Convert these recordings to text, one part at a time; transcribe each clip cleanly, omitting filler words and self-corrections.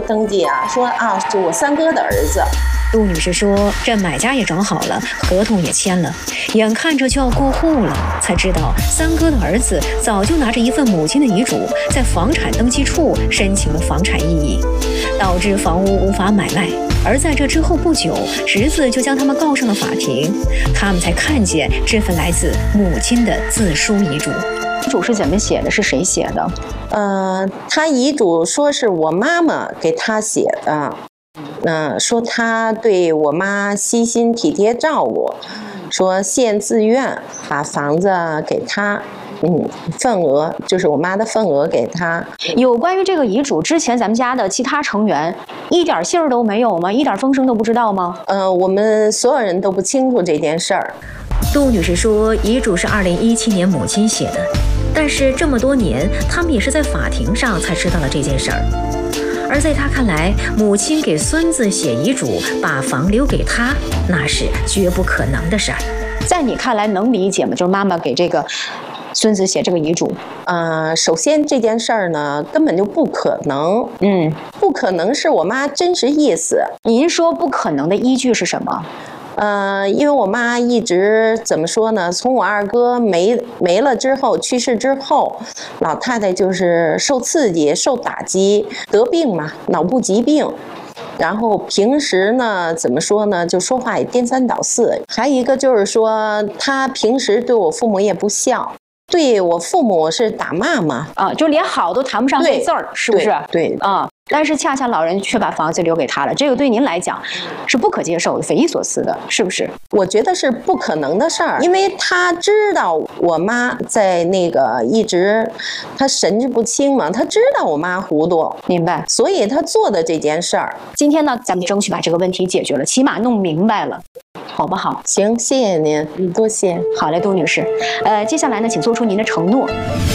登记啊，说啊是我三哥的儿子。 杜女士说，这买家也找好了，合同也签了，眼看着就要过户了，才知道三哥的儿子早就拿着一份母亲的遗嘱，在房产登记处申请了房产异议，导致房屋无法买卖。而在这之后不久，侄子就将他们告上了法庭，他们才看见这份来自母亲的自书遗嘱。 遗嘱是怎么写的？是谁写的？ 他遗嘱说是我妈妈给他写的。说他对我妈悉心体贴照顾，说现自愿把房子给他，份额就是我妈的份额给他。 有关于这个遗嘱，之前咱们家的其他成员一点信儿都没有吗？一点风声都不知道吗？ 我们所有人都不清楚这件事儿。 杜女士说，遗嘱是2017年母亲写的，但是这么多年，他们也是在法庭上才知道了这件事儿。而在他看来，母亲给孙子写遗嘱，把房留给他，那是绝不可能的事儿。 在你看来能理解吗？就是妈妈给这个孙子写这个遗嘱。 首先这件事儿呢，根本就不可能。不可能是我妈真实意思。 您说不可能的依据是什么？ 因为我妈一直怎么说呢？从我二哥没了之后，去世之后，老太太就是受刺激、受打击，得病嘛，脑部疾病。然后平时呢，怎么说呢？就说话也颠三倒四。还有一个就是说，她平时对我父母也不孝，对我父母是打骂嘛。 就连好都谈不上对字儿，是不是？ 对。 但是恰恰老人却把房子留给他了，这个对您来讲是不可接受的、匪夷所思的，是不是？ 我觉得是不可能的事儿，因为他知道我妈在那个一直，他神志不清嘛，他知道我妈糊涂， 明白？ 所以他做的这件事儿。 今天呢，咱们争取把这个问题解决了，起码弄明白了，好不好？ 行，谢谢您，多谢。 好嘞，杜女士。接下来呢，请做出您的承诺。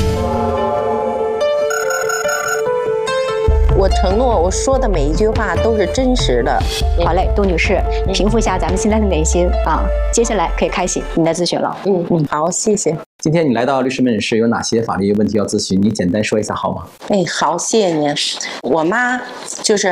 我承诺，我说的每一句话都是真实的。 好嘞，杜女士，平复一下咱们现在的内心啊。接下来可以开启您的咨询了。 好，谢谢。 今天你来到律师门诊室，有哪些法律问题要咨询？你简单说一下好吗？ 好，谢谢您。我妈就是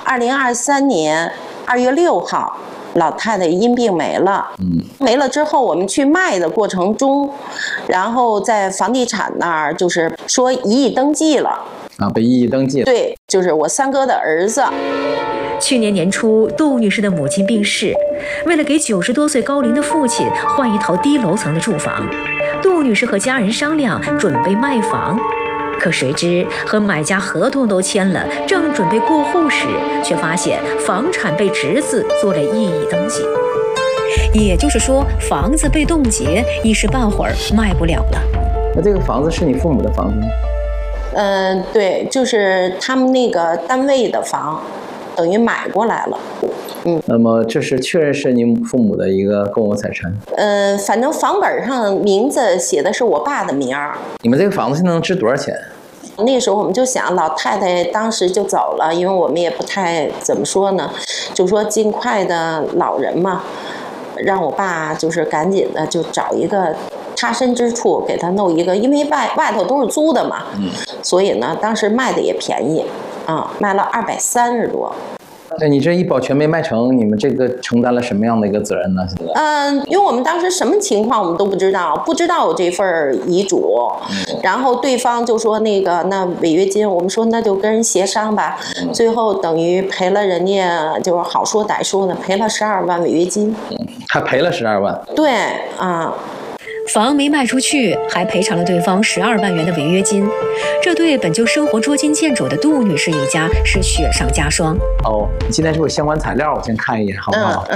2023年2月6号，老太太因病没了。没了之后，我们去卖的过程中，然后在房地产那儿就是说异议登记了。 被异议登记。 对，就是我三哥的儿子。 去年年初，杜女士的母亲病逝，为了给90多岁高龄的父亲换一套低楼层的住房，杜女士和家人商量准备卖房。可谁知和买家合同都签了，正准备过户时，却发现房产被侄子做了异议登记。也就是说，房子被冻结，一时半会儿卖不了了。 那这个房子是你父母的房子吗？ 对，就是他们那个单位的房，等于买过来了。 那么这是确认是你父母的一个共有财产？ 反正房本上名字写的是我爸的名儿。 你们这个房子现在能值多少钱？ 那时候我们就想，老太太当时就走了，因为我们也不太怎么说呢，就说尽快的老人嘛，让我爸就是赶紧的就找一个他身之处给他弄一个，因为外头都是租的嘛，所以呢，当时卖的也便宜，卖了230多。 那你这一保全没卖成，你们这个承担了什么样的一个责任呢？现在？ 因为我们当时什么情况我们都不知道有这份遗嘱，然后对方就说那违约金，我们说那就跟人协商吧，最后等于赔了人家，就是好说歹说的赔了12万违约金， 还赔了12万？ 对房没卖出去，还赔偿了对方12万元的违约金，这对本就生活捉襟见肘的杜女士一家是雪上加霜。 你今天是不是有相关材料？我先看一眼，好不好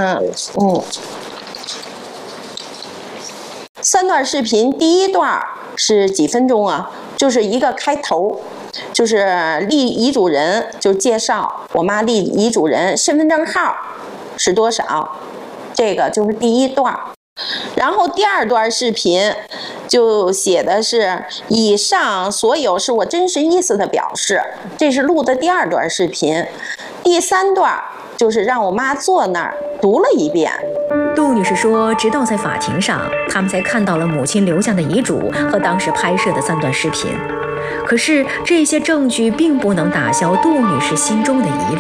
？3段视频，第一段是几分钟啊？就是一个开头，就是立遗嘱人就介绍我妈立遗嘱人身份证号是多少，这个就是第一段。然后第2段视频就写的是以上所有是我真实意思的表示，这是录的第2段视频。第3段就是让我妈坐那儿读了一遍。 杜女士说，直到在法庭上，他们才看到了母亲留下的遗嘱和当时拍摄的3段视频。可是这些证据并不能打消杜女士心中的疑虑。